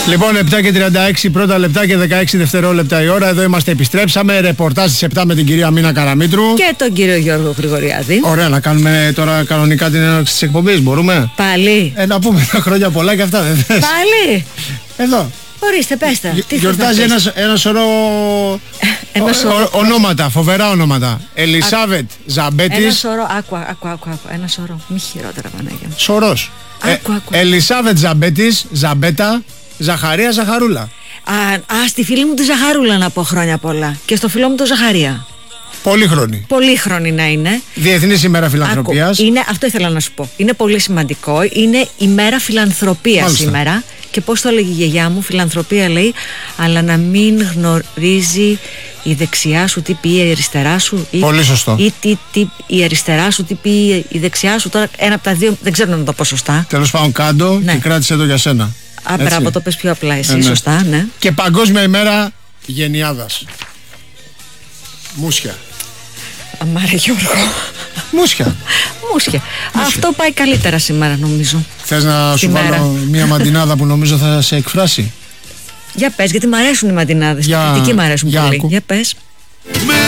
Λοιπόν, 7:36 πρώτα λεπτά και 16 δευτερόλεπτα η ώρα. Εδώ είμαστε, επιστρέψαμε. Ρεπορτάζ στις 7 με την κυρία Μίνα Καραμήτρου. Και τον κύριο Γιώργο Γρηγοριάδη. Ωραία, να κάνουμε τώρα κανονικά την έναρξη της εκπομπής, μπορούμε? Πάλι. Να πούμε τα χρόνια πολλά και αυτά, δεν θες? Πάλι. Εδώ. Ορίστε, πες τα. Γιορτάζει ένα σωρό ονόματα, φοβερά ονόματα. Ελισάβετ Ζαμπέτης. Ένα σωρό, άκου. Ένα σωρό. Μη χειρότερα, Παναγία. Σωρός. Άκου. Ελισάβετ Ζαμπέτης, Ζαμπέτα, Ζαχαρία, Ζαχαρούλα. Στη φίλη μου τη Ζαχαρούλα να πω χρόνια πολλά. Και στο φίλο μου το Ζαχαρία. Πολύχρονη. Πολύχρονη να είναι. Διεθνής ημέρα φιλανθρωπίας. Αυτό ήθελα να σου πω. Είναι πολύ σημαντικό. Είναι ημέρα φιλανθρωπίας σήμερα. Και πώς το έλεγε η γιαγιά μου, φιλανθρωπία λέει, αλλά να μην γνωρίζει η δεξιά σου τι πει η αριστερά σου. Πολύ σωστό. Ή η αριστερά σου τι πει η δεξιά σου. Τώρα ένα από τα δύο δεν ξέρω να το πω σωστά. Τέλος πάντων, κάντο και κράτησε το για σένα. Μπράβο, το πες πιο απλά εσύ, σωστά, ναι. Και Παγκόσμια ημέρα γενιάδας. Μούσια. Αμάρα Γιώργο. Μούσια. Αυτό πάει καλύτερα σήμερα νομίζω. Θες να σου βάλω μια μαντινάδα που νομίζω θα σε εκφράσει? Για πες, γιατί μ' αρέσουν οι μαντινάδες. Οι κριτικοί μ' αρέσουν πολύ. Για πες.